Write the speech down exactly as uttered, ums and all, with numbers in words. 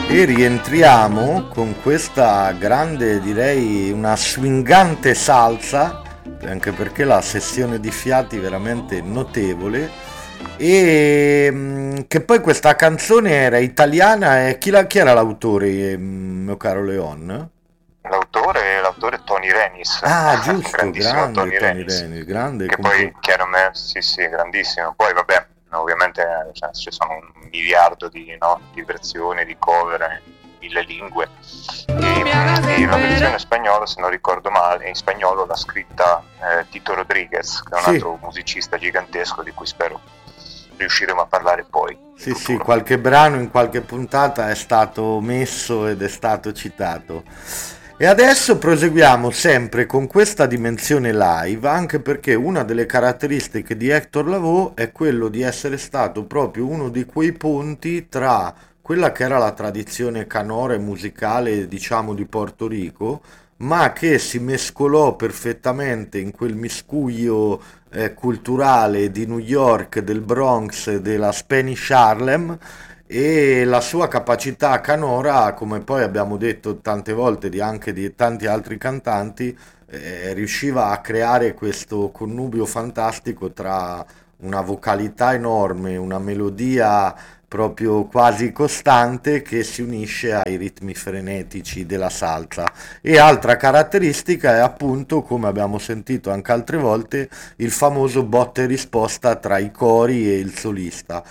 E rientriamo con questa grande, direi una swingante salsa, anche perché la sessione di fiati è veramente notevole. E mm, che poi questa canzone era italiana e chi, la- chi era l'autore, mm, mio caro Leon? L'autore, l'autore è Tony Renis, Ah, giusto, grandissimo grande Tony Tony Renis, Renis, grande che poi compositore. chiaramente, sì sì, grandissimo, poi vabbè, ovviamente eh, cioè, ci sono un miliardo di, no, di versioni, di cover in mille lingue, e, e la versione spagnola, se non ricordo male, in spagnolo l'ha scritta eh, Tito Rodriguez, che è un Sì, altro musicista gigantesco di cui spero riusciremo a parlare poi in sì, sì, futuro. qualche brano in qualche puntata è stato messo ed è stato citato. E adesso proseguiamo sempre con questa dimensione live, anche perché una delle caratteristiche di Hector Lavoe è quello di essere stato proprio uno di quei ponti tra quella che era la tradizione canora musicale, diciamo, di Porto Rico, ma che si mescolò perfettamente in quel miscuglio eh, culturale di New York, del Bronx, della Spanish Harlem, e la sua capacità canora, come poi abbiamo detto tante volte di anche di tanti altri cantanti, eh, riusciva a creare questo connubio fantastico tra una vocalità enorme, una melodia proprio quasi costante che si unisce ai ritmi frenetici della salsa. E altra caratteristica è appunto, come abbiamo sentito anche altre volte, il famoso botta e risposta tra i cori e il solista.